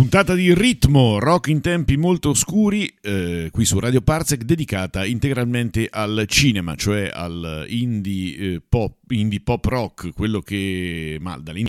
Puntata di ritmo, rock in tempi molto oscuri, qui su Radio Parsec, dedicata integralmente al cinema, cioè al indie pop rock, quello che dall'indie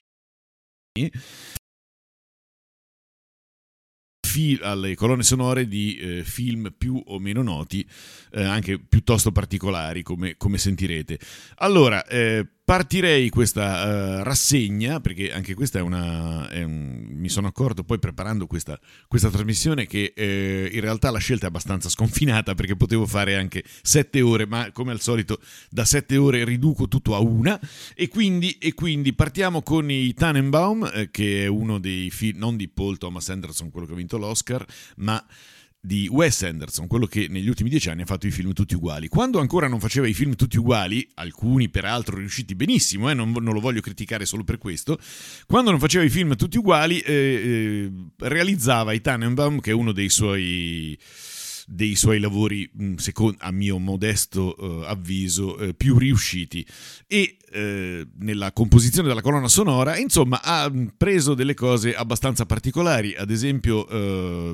alle colonne sonore di film più o meno noti, anche piuttosto particolari, come sentirete. Allora, partirei questa rassegna, perché anche questa mi sono accorto poi preparando questa trasmissione che in realtà la scelta è abbastanza sconfinata, perché potevo fare anche 7 ore, ma come al solito da 7 ore riduco tutto a una, e quindi partiamo con i Tannenbaum, che è uno dei film, non di Paul Thomas Anderson, quello che ha vinto l'Oscar, ma di Wes Anderson, quello che negli ultimi 10 anni ha fatto i film tutti uguali. Quando ancora non faceva i film tutti uguali, alcuni peraltro riusciti benissimo, non lo voglio criticare solo per questo, quando non faceva i film tutti uguali, realizzava i Tannenbaum, che è uno dei suoi lavori, a mio modesto avviso, più riusciti, e nella composizione della colonna sonora, insomma, ha preso delle cose abbastanza particolari. Ad esempio,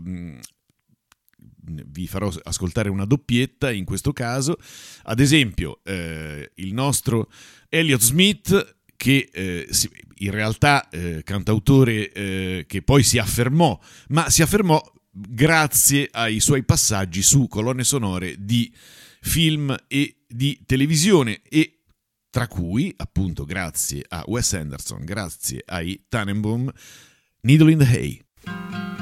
vi farò ascoltare una doppietta in questo caso. Ad esempio, il nostro Elliott Smith, che in realtà cantautore che poi si affermò grazie ai suoi passaggi su colonne sonore di film e di televisione, e tra cui, appunto, grazie a Wes Anderson, grazie ai Tannenbaum, Needle in the Hay.